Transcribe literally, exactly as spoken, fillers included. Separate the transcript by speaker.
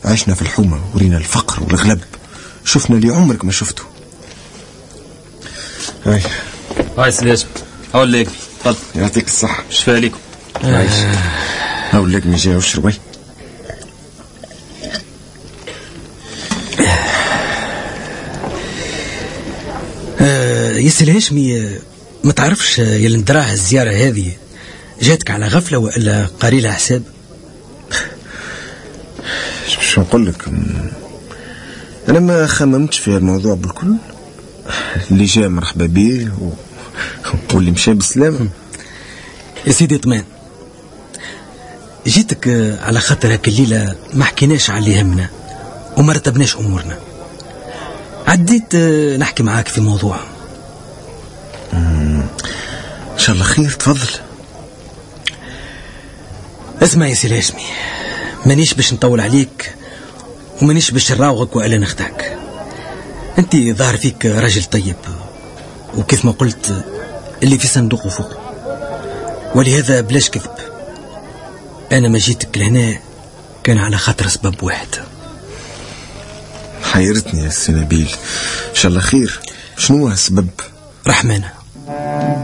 Speaker 1: عشنا في الحومة ورينا الفقر والغلب، شفنا اللي عمرك ما شفته. هاي
Speaker 2: هاي سيدي هاول لك تفضل.
Speaker 1: يعطيك الصحة.
Speaker 2: شفاء عليكم.
Speaker 1: عايش هاول لك من جاي وشربي.
Speaker 3: آه يا سي الهاشمي، ما تعرفش يا ندراها الزيارة هذه جاتك على غفلة وإلا قاري لها حساب؟
Speaker 1: شو نقول لك، أنا ما خممتش في الموضوع بالكل. اللي جاء مرحبا بيه و... واللي مشى بالسلامة.
Speaker 3: يا سيدي طمان، جيتك على خاطر هاك الليلة ما حكيناش على اللي يهمنا وما رتبناش أمورنا. عديت نحكي معاك في موضوع.
Speaker 1: إن شاء الله خير، تفضل.
Speaker 3: اسمع يا سي الهاشمي، مانيش باش نطول عليك ومانيش باش نراوغك وإلا نخدعك. انت ظاهر فيك راجل طيب، وكيف ما قلت اللي في صندوق فوق، ولهذا بلاش كذب. انا ما جيتك لهنا كان على خاطر سبب واحد.
Speaker 1: حيرتني يا سي نبيل، ان شاء الله خير. شنو هو السبب؟
Speaker 3: رحمانة